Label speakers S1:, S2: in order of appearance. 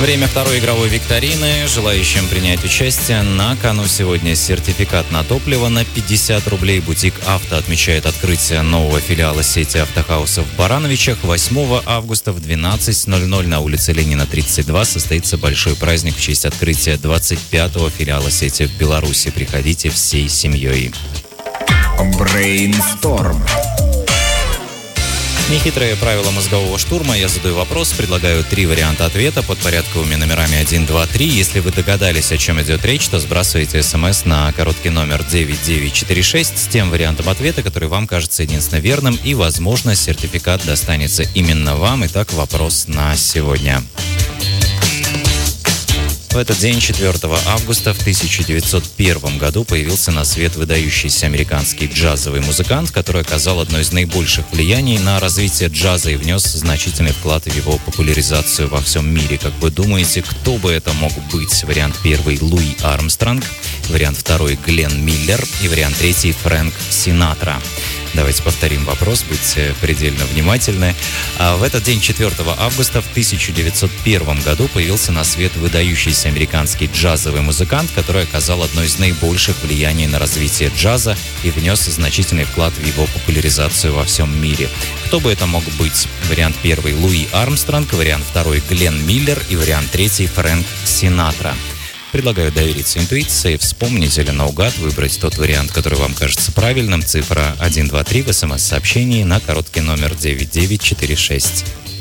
S1: Время второй игровой викторины. Желающим принять участие на кону сегодня сертификат на топливо на 50 рублей. Бутик «Авто» отмечает открытие нового филиала сети автохаусов в Барановичах. 8 августа в 12:00 на улице Ленина, 32 состоится большой праздник в честь открытия 25-го филиала сети в Беларуси. Приходите всей семьей.
S2: Брейнсторм.
S1: Нехитрые правила мозгового штурма. Я задаю вопрос, предлагаю 3 варианта ответа под порядковыми номерами 1, 2, 3. Если вы догадались, о чем идет речь, то сбрасывайте смс на короткий номер 9946 с тем вариантом ответа, который вам кажется единственно верным, и, возможно, сертификат достанется именно вам. Итак, вопрос на сегодня. В этот день, 4 августа в 1901 году, появился на свет выдающийся американский джазовый музыкант, который оказал одно из наибольших влияний на развитие джаза и внес значительный вклад в его популяризацию во всем мире. Как вы думаете, кто бы это мог быть? Вариант первый – Луи Армстронг, вариант второй – Глен Миллер и вариант третий – Фрэнк Синатра. Давайте повторим вопрос, будьте предельно внимательны. В этот день, 4 августа в 1901 году, появился на свет выдающийся американский джазовый музыкант, который оказал одно из наибольших влияний на развитие джаза и внес значительный вклад в его популяризацию во всем мире. Кто бы это мог быть? Вариант первый – Луи Армстронг, вариант второй – Глен Миллер и вариант третий – Фрэнк Синатра. Предлагаю довериться интуиции, вспомнить или наугад выбрать тот вариант, который вам кажется правильным. Цифра 123 в смс-сообщении на короткий номер 9946.